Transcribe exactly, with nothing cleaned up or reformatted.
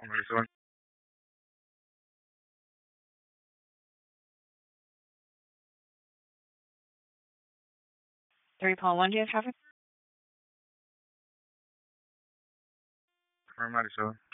ninety-seven. three point one, do you have traffic? ninety-seven.